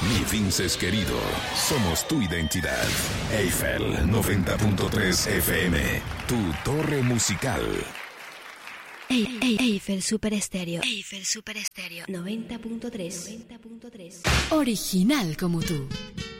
Mi Vinces querido, somos tu identidad. Eiffel 90.3 FM, tu torre musical. Eiffel Super Estéreo. Eiffel Super Estéreo 90.3. Original como tú.